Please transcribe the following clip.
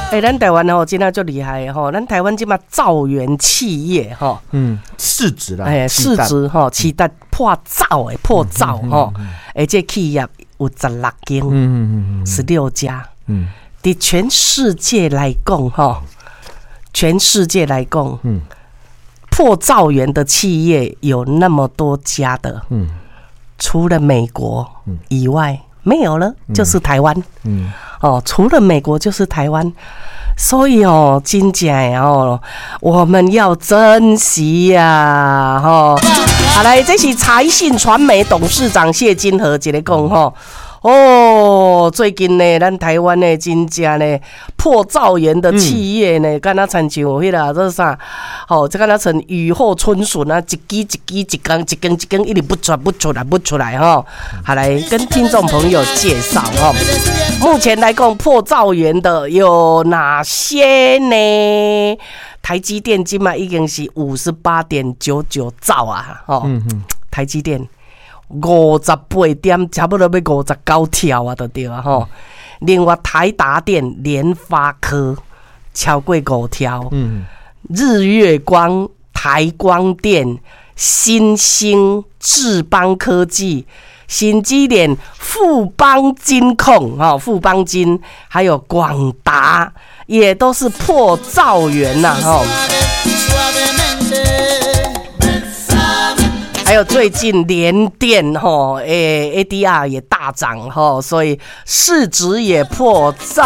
咱台湾吼真的就厉害的吼，咱台湾今嘛造园企业吼， 市值啦， 市值吼，期待破兆吼，而且企业有16间，16家，在全世界来讲吼，全世界来讲，破兆元的企业有那么多家的，除了美国以外没有了，就是台湾，除了美国就是台湾。所以真正我们要珍惜呀，好来，这是财信传媒董事长谢金河一个讲最近呢，咱台湾呢，真正呢破兆元的企业呢，敢若亲像迄个这啥，这敢若像雨后春笋啊，一根一直不出来好来跟听众朋友介绍目前来讲破兆元的有哪些呢？台积电今嘛已经是58.99兆啊，台积电。58点，差不多要59条啊，就对啊吼。另外，台达电、联发科超过5条，日月光、台光电、新兴、智邦科技、新基联、富邦金控富邦金，还有广达，也都是破兆元呐还有最近联电ADR 也大涨所以市值也破兆